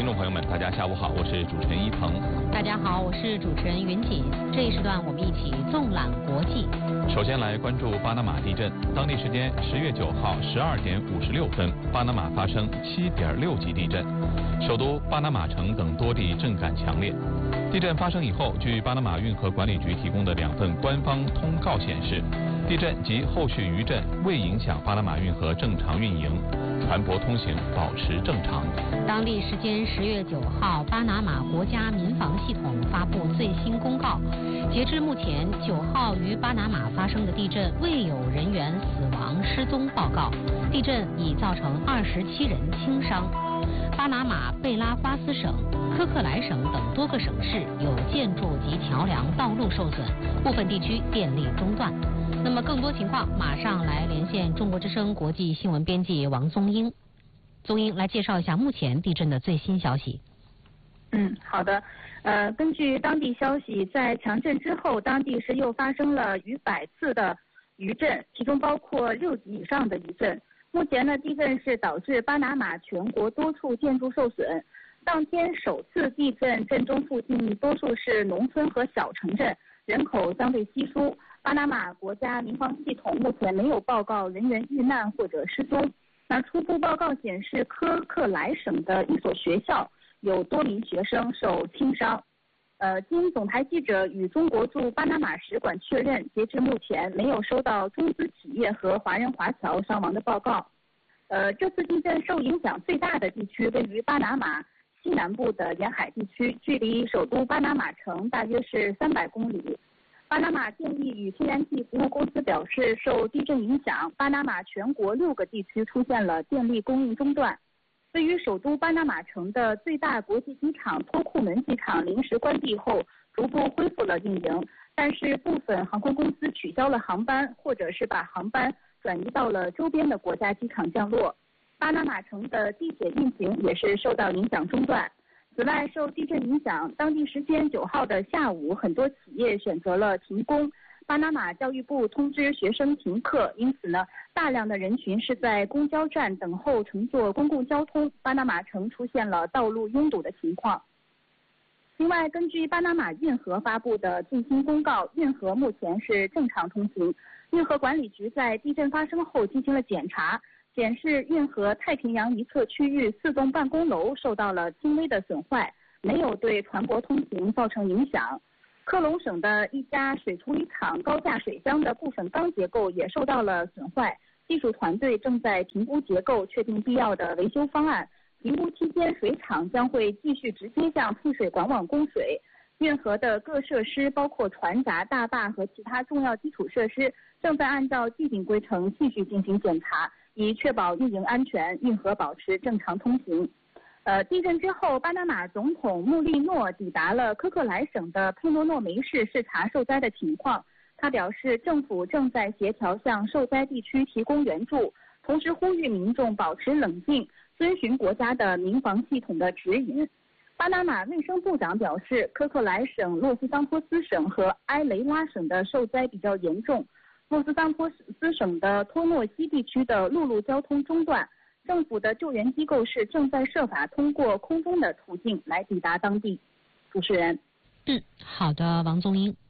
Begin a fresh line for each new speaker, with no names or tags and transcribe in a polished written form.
听众朋友们，大家下午好，我是主持人一鹏。
大家好，我是主持人云锦。这一时段我们一起纵览国际。
首先来关注巴拿马地震，当地时间10月9号12点56分，巴拿马发生7.6级地震，首都巴拿马城等多地震感强烈。地震发生以后，据巴拿马运河管理局提供的2份官方通告显示，地震及后续余震未影响巴拿马运河正常运营，船舶通行保持正常。
当地时间10月9号，巴拿马国家民防系统发布最新公告，截至目前，9号于巴拿马发生的地震未有人员死亡失踪报告，地震已造成27人轻伤。巴拿马贝拉巴斯省、科克莱省等多个省市有建筑及桥梁、道路受损，部分地区电力中断。那么更多情况，马上来连线中国之声国际新闻编辑王宗英。宗英来介绍一下目前地震的最新消息。
好的。根据当地消息，在强震之后，当地是又发生了逾100次的余震，其中包括6级以上的余震。目前呢，地震是导致巴拿马全国多处建筑受损。当天首次地震，震中附近多数是农村和小城镇，人口相对稀疏。巴拿马国家民防系统目前没有报告人员遇难或者失踪。那初步报告显示，科克莱省的一所学校有多名学生受轻伤。经总台记者与中国驻巴拿马使馆确认，截至目前没有收到中资企业和华人华侨伤亡的报告。这次地震受影响最大的地区位于巴拿马西南部的沿海地区，距离首都巴拿马城大约是300公里。巴拿马电力与天然气服务公司表示，受地震影响，巴拿马全国6个地区出现了电力供应中断。位于首都巴拿马城的最大国际机场托库门机场临时关闭后，逐步恢复了运营，但是部分航空公司取消了航班，或者是把航班转移到了周边的国家机场降落。巴拿马城的地铁运行也是受到影响中断。此外，受地震影响，当地时间9号的下午，很多企业选择了停工。巴拿马教育部通知学生停课，因此呢，大量的人群是在公交站等候乘坐公共交通。巴拿马城出现了道路拥堵的情况。另外，根据巴拿马运河发布的最新公告，运河目前是正常通行。运河管理局在地震发生后进行了检查，显示运河太平洋一侧区域4栋办公楼受到了轻微的损坏，没有对船舶通行造成影响。科隆省的一家水处理厂高架水箱的部分钢结构也受到了损坏，技术团队正在评估结构，确定必要的维修方案。评估期间，水厂将会继续直接向配水管网供水。运河的各设施，包括船闸、大坝和其他重要基础设施，正在按照既定规程继续进行检查，以确保运营安全，运河保持正常通行。地震之后，巴拿马总统穆利诺抵达了科克莱省的佩诺诺梅市视察受灾的情况。他表示，政府正在协调向受灾地区提供援助，同时呼吁民众保持冷静，遵循国家的民防系统的指引。巴拿马卫生部长表示，科克莱省、洛斯桑托斯省和埃雷拉省的受灾比较严重。洛斯桑托斯省的托诺西地区的陆路交通中断，政府的救援机构是正在设法通过空中的途径来抵达当地。主持人。
好的，王宗英。